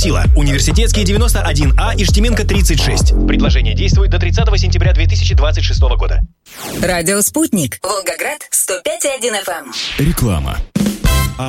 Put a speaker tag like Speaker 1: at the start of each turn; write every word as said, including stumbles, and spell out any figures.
Speaker 1: Тила, Университетский девяносто один А, Иштименко тридцать шесть. Предложение действует до тридцатого сентября две тысячи двадцать шестого года.
Speaker 2: Радио «Спутник». Волгоград сто пять и один эф эм.
Speaker 3: Реклама.